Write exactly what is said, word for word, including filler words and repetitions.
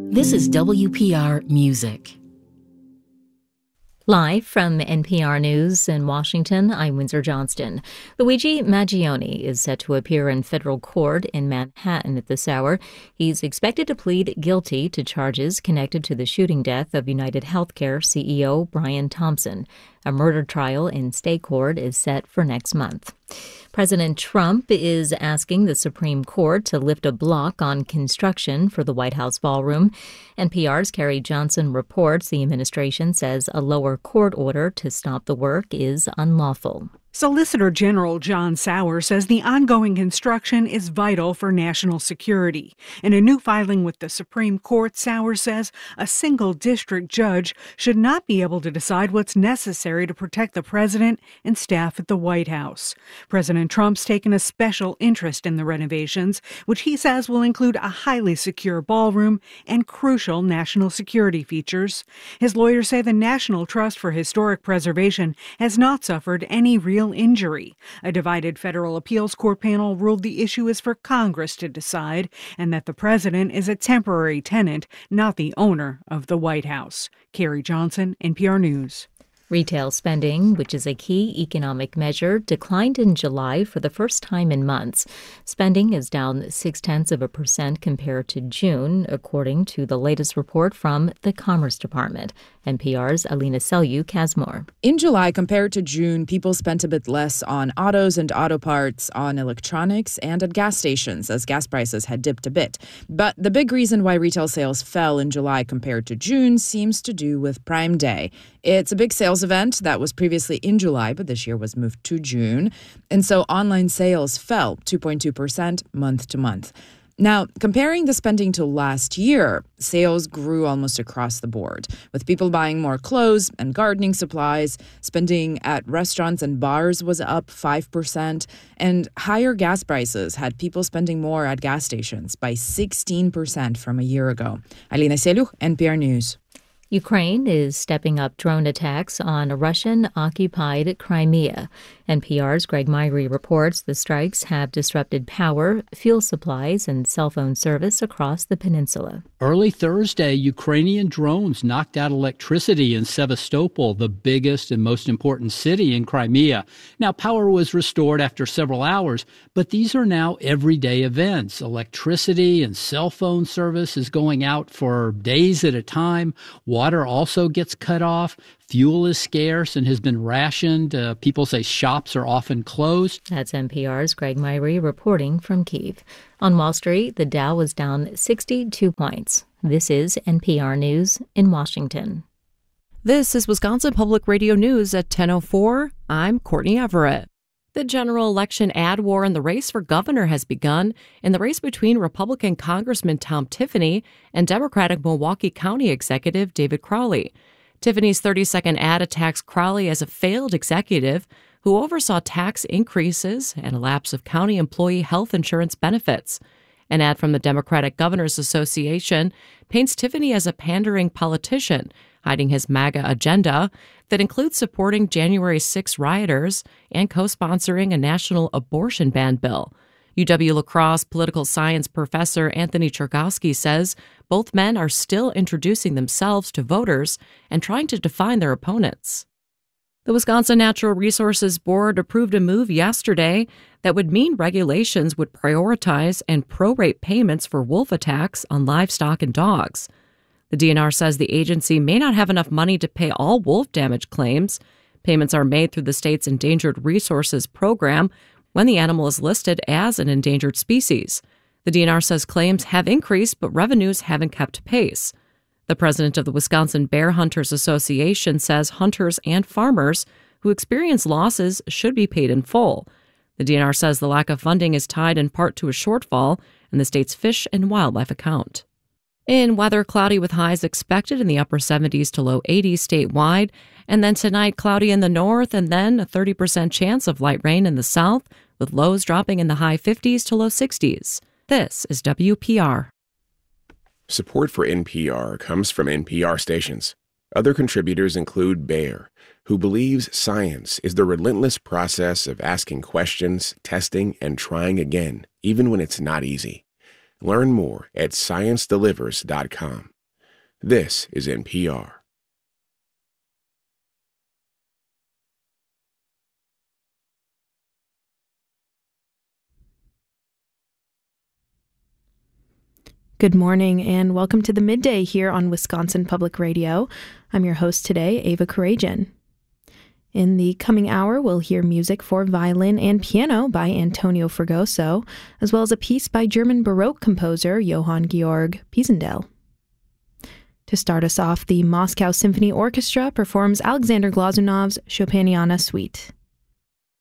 This is W P R Music. Live from N P R News in Washington, I'm Windsor Johnston. Luigi Maggioni is set to appear in federal court in Manhattan at this hour. He's expected to plead guilty to charges connected to the shooting death of United Healthcare C E O Brian Thompson. A murder trial in state court is set for next month. President Trump is asking the Supreme Court to lift a block on construction for the White House ballroom. N P R's Carrie Johnson reports the administration says a lower court order to stop the work is unlawful. Solicitor General John Sauer says the ongoing construction is vital for national security. In a new filing with the Supreme Court, Sauer says a single district judge should not be able to decide what's necessary to protect the president and staff at the White House. President Trump's taken a special interest in the renovations, which he says will include a highly secure ballroom and crucial national security features. His lawyers say the National Trust for Historic Preservation has not suffered any real injury. A divided federal appeals court panel ruled the issue is for Congress to decide and that the president is a temporary tenant, not the owner of the White House. Carrie Johnson, N P R News. Retail spending, which is a key economic measure, declined in July for the first time in months. Spending is down six-tenths of a percent compared to June, according to the latest report from the Commerce Department. N P R's Alina Selyuk has more. In July, compared to June, people spent a bit less on autos and auto parts, on electronics, and at gas stations, as gas prices had dipped a bit. But the big reason why retail sales fell in July compared to June seems to do with Prime Day. It's a big sales event that was previously in July, but this year was moved to June. And so online sales fell two point two percent month to month. Now, comparing the spending to last year, sales grew almost across the board, with people buying more clothes and gardening supplies. Spending at restaurants and bars was up five percent, and higher gas prices had people spending more at gas stations by sixteen percent from a year ago. Alina Selyuk, N P R News. Ukraine is stepping up drone attacks on Russian-occupied Crimea. N P R's Greg Myrie reports the strikes have disrupted power, fuel supplies, and cell phone service across the peninsula. Early Thursday, Ukrainian drones knocked out electricity in Sevastopol, the biggest and most important city in Crimea. Now, power was restored after several hours, but these are now everyday events. Electricity and cell phone service is going out for days at a time. Water also gets cut off. Fuel is scarce and has been rationed. Uh, people say shops are often closed. That's N P R's Greg Myrie reporting from Kyiv. On Wall Street, the Dow was down sixty-two points. This is N P R News in Washington. This is Wisconsin Public Radio News at ten oh four. I'm Courtney Everett. The general election ad war in the race for governor has begun in the race between Republican Congressman Tom Tiffany and Democratic Milwaukee County Executive David Crowley. Tiffany's thirty-second ad attacks Crowley as a failed executive who oversaw tax increases and a lapse of county employee health insurance benefits. An ad from the Democratic Governors Association paints Tiffany as a pandering politician, hiding his MAGA agenda that includes supporting January sixth rioters and co-sponsoring a national abortion ban bill. U W-La Crosse political science professor Anthony Chergowski says both men are still introducing themselves to voters and trying to define their opponents. The Wisconsin Natural Resources Board approved a move yesterday that would mean regulations would prioritize and prorate payments for wolf attacks on livestock and dogs. The D N R says the agency may not have enough money to pay all wolf damage claims. Payments are made through the state's Endangered Resources Program when the animal is listed as an endangered species. The D N R says claims have increased, but revenues haven't kept pace. The president of the Wisconsin Bear Hunters Association says hunters and farmers who experience losses should be paid in full. The D N R says the lack of funding is tied in part to a shortfall in the state's fish and wildlife account. In weather, cloudy with highs expected in the upper seventies to low eighties statewide. And then tonight, cloudy in the north, and then a thirty percent chance of light rain in the south, with lows dropping in the high fifties to low sixties. This is W P R. Support for N P R comes from N P R stations. Other contributors include Bayer, who believes science is the relentless process of asking questions, testing, and trying again, even when it's not easy. Learn more at science delivers dot com. This is N P R. Good morning and welcome to the Midday here on Wisconsin Public Radio. I'm your host today, Ava Karajan. In the coming hour, we'll hear music for violin and piano by Antonio Fregoso, as well as a piece by German Baroque composer Johann Georg Pisendel. To start us off, the Moscow Symphony Orchestra performs Alexander Glazunov's Chopiniana Suite.